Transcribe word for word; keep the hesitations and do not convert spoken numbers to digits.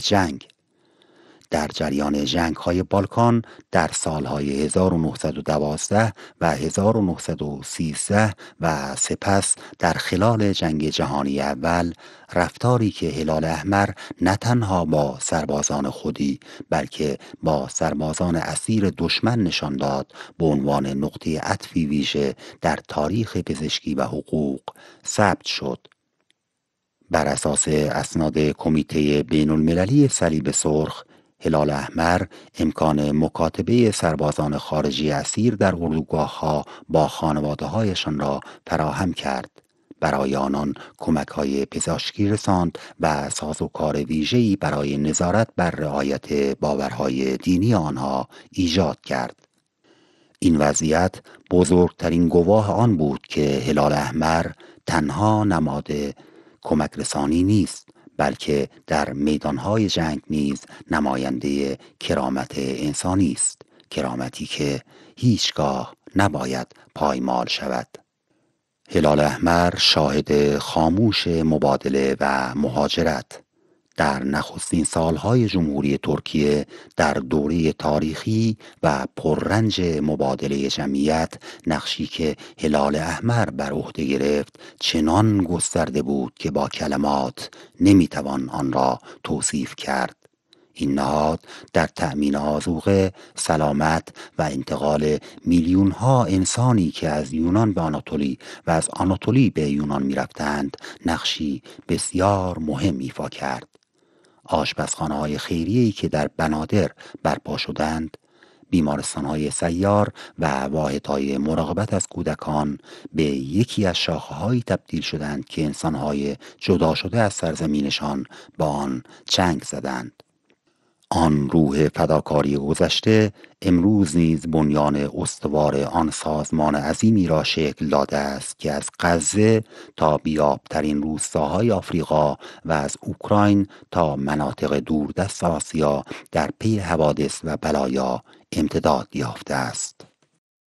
جنگ. در جریان جنگ‌های بالکان در سالهای هزار و نهصد و دوازده و هزار و نهصد و سیزده و سپس در خلال جنگ جهانی اول، رفتاری که هلال احمر نه تنها با سربازان خودی بلکه با سربازان اسیر دشمن نشان داد، به عنوان نقطه عطفی ویژه در تاریخ پزشکی و حقوق ثبت شد. بر اساس اسناد کمیته بین المللی صلیب سرخ، هلال احمر امکان مکاتبه سربازان خارجی اسیر در اردوگاه‌ها با خانواده‌هایشان را فراهم کرد. برای آنان کمک‌های پزشکی رساند و سازوکار ویژه‌ای برای نظارت بر رعایت باورهای دینی آنها ایجاد کرد. این وضعیت بزرگترین گواه آن بود که هلال احمر تنها نماد کمک رسانی نیست، بلکه در میدانهای جنگ نیز نماینده کرامت انسانی است، کرامتی که هیچگاه نباید پایمال شود. هلال احمر شاهد خاموش مبادله و مهاجرت در نخستین سالهای جمهوری ترکیه در دوره تاریخی و پررنج مبادله جمعیت، نقشی که هلال احمر بر عهده گرفت چنان گسترده بود که با کلمات نمیتوان آن را توصیف کرد. این نهاد در تأمین آذوقه، سلامت و انتقال میلیون ها انسانی که از یونان به آناتولی و از آناتولی به یونان میرفتند نقشی بسیار مهم ایفا کرد. آشپزخانه‌های خیریه‌ای که در بنادر برپا شدند، بیمارستان‌های سیار و واحدهای مراقبت از کودکان به یکی از شاخه‌هایی تبدیل شدند که انسان‌های جدا شده از سرزمینشان با آن چنگ زدند. آن روح فداکاری گذشته امروز نیز بنیان استوار آن سازمان عظیمی را شکل داده است که از غزه تا بیابترین روستاهای آفریقا و از اوکراین تا مناطق دوردست آسیا در پی حوادث و بلایا امتداد یافته است.